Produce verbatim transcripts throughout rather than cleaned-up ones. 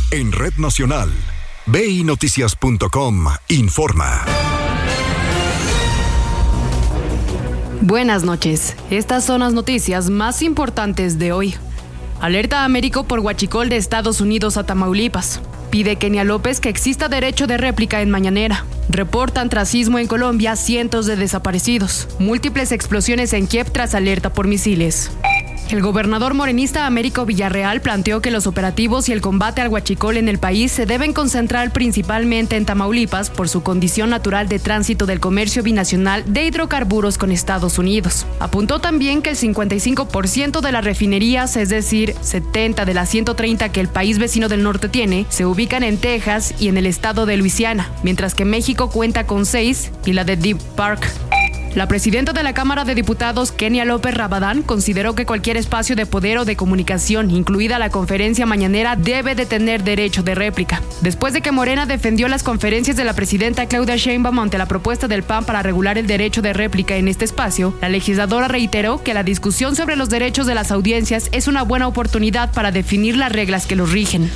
En Red Nacional, B I Noticias punto com informa. Buenas noches. Estas son las noticias más importantes de hoy. Alerta a Américo por huachicol de Estados Unidos a Tamaulipas. Pide Kenia López que exista derecho de réplica en Mañanera. Reportan tras sismo en Colombia cientos de desaparecidos. Múltiples explosiones en Kiev tras alerta por misiles. El gobernador morenista Américo Villarreal planteó que los operativos y el combate al huachicol en el país se deben concentrar principalmente en Tamaulipas por su condición natural de tránsito del comercio binacional de hidrocarburos con Estados Unidos. Apuntó también que el cincuenta y cinco por ciento de las refinerías, es decir, setenta de las ciento treinta que el país vecino del norte tiene, se ubican en Texas y en el estado de Luisiana, mientras que México cuenta con seis y la de Deep Park. La presidenta de la Cámara de Diputados, Kenia López Rabadán, consideró que cualquier espacio de poder o de comunicación, incluida la conferencia mañanera, debe de tener derecho de réplica. Después de que Morena defendió las conferencias de la presidenta Claudia Sheinbaum ante la propuesta del P A N para regular el derecho de réplica en este espacio, la legisladora reiteró que la discusión sobre los derechos de las audiencias es una buena oportunidad para definir las reglas que los rigen.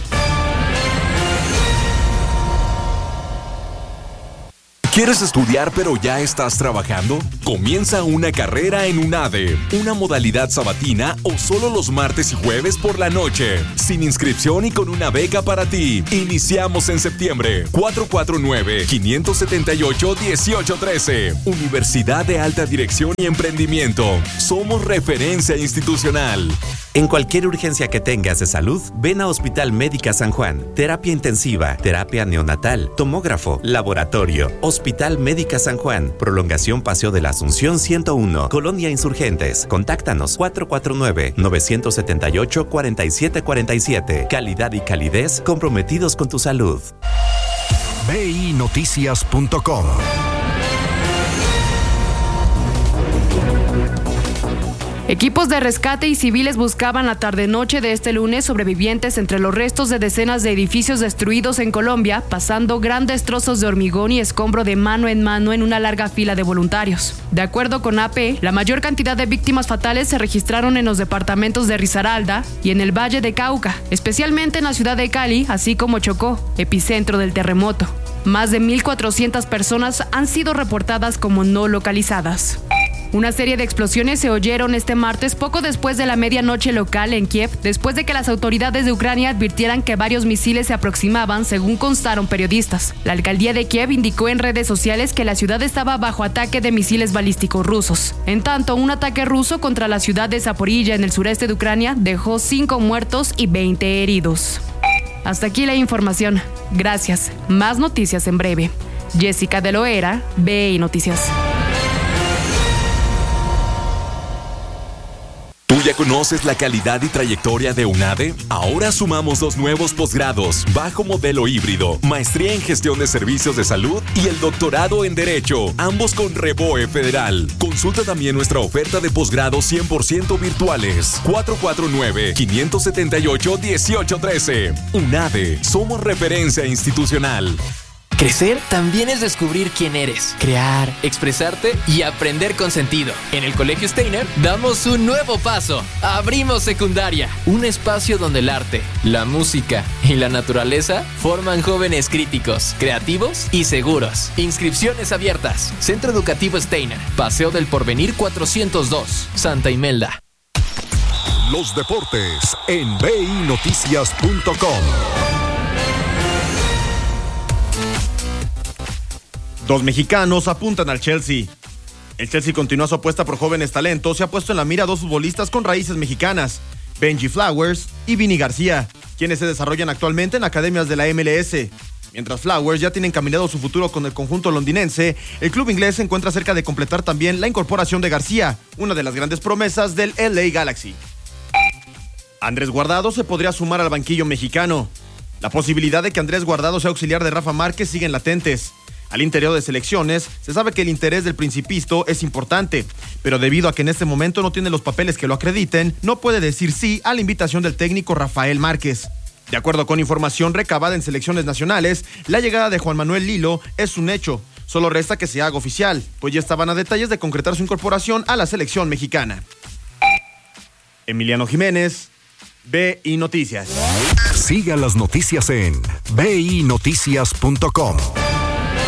¿Quieres estudiar pero ya estás trabajando? Comienza una carrera en UNADE, una modalidad sabatina o solo los martes y jueves por la noche, sin inscripción y con una beca para ti. Iniciamos en septiembre. cuatro cuatro nueve, cinco siete ocho, uno ocho uno tres. Universidad de Alta Dirección y Emprendimiento. Somos referencia institucional. En cualquier urgencia que tengas de salud, ven a Hospital Médica San Juan. Terapia intensiva, terapia neonatal, tomógrafo, laboratorio. Hospital Médica San Juan. Prolongación Paseo de la Asunción ciento uno. Colonia Insurgentes. Contáctanos cuatro cuatro nueve, nueve siete ocho, cuatro siete cuatro siete. Calidad y calidez comprometidos con tu salud. B I Noticias punto com. Equipos de rescate y civiles buscaban la tarde-noche de este lunes sobrevivientes entre los restos de decenas de edificios destruidos en Colombia, pasando grandes trozos de hormigón y escombro de mano en mano en una larga fila de voluntarios. De acuerdo con A P, la mayor cantidad de víctimas fatales se registraron en los departamentos de Risaralda y en el Valle de Cauca, especialmente en la ciudad de Cali, así como Chocó, epicentro del terremoto. Más de mil cuatrocientas personas han sido reportadas como no localizadas. Una serie de explosiones se oyeron este martes poco después de la medianoche local en Kiev, después de que las autoridades de Ucrania advirtieran que varios misiles se aproximaban, según constaron periodistas. La alcaldía de Kiev indicó en redes sociales que la ciudad estaba bajo ataque de misiles balísticos rusos. En tanto, un ataque ruso contra la ciudad de Zaporilla en el sureste de Ucrania dejó cinco muertos y veinte heridos. Hasta aquí la información. Gracias. Más noticias en breve. Jessica de Loera, B I Noticias. ¿Tú ya conoces la calidad y trayectoria de UNADE? Ahora sumamos dos nuevos posgrados, bajo modelo híbrido, maestría en gestión de servicios de salud y el doctorado en Derecho, ambos con Reboe Federal. Consulta también nuestra oferta de posgrado cien por ciento virtuales. cuatro cuatro nueve, cinco siete ocho, uno ocho uno tres. UNADE, somos referencia institucional. Crecer también es descubrir quién eres, crear, expresarte y aprender con sentido. En el Colegio Steiner damos un nuevo paso. Abrimos secundaria, un espacio donde el arte, la música y la naturaleza forman jóvenes críticos, creativos y seguros. Inscripciones abiertas. Centro Educativo Steiner, Paseo del Porvenir cuatrocientos dos, Santa Imelda. Los deportes en B I Noticias punto com. Dos mexicanos apuntan al Chelsea. El Chelsea continúa su apuesta por jóvenes talentos y ha puesto en la mira a dos futbolistas con raíces mexicanas, Benji Flowers y Vini García, quienes se desarrollan actualmente en academias de la M L S. Mientras Flowers ya tiene encaminado su futuro con el conjunto londinense, el club inglés se encuentra cerca de completar también la incorporación de García, una de las grandes promesas del L A Galaxy. Andrés Guardado se podría sumar al banquillo mexicano. La posibilidad de que Andrés Guardado sea auxiliar de Rafa Márquez siguen latentes. Al interior de selecciones, se sabe que el interés del Principito es importante, pero debido a que en este momento no tiene los papeles que lo acrediten, no puede decir sí a la invitación del técnico Rafael Márquez. De acuerdo con información recabada en selecciones nacionales, la llegada de Juan Manuel Lilo es un hecho. Solo resta que se haga oficial, pues ya estaban a detalles de concretar su incorporación a la selección mexicana. Emiliano Jiménez, B I Noticias. Siga las noticias en b i noticias punto com.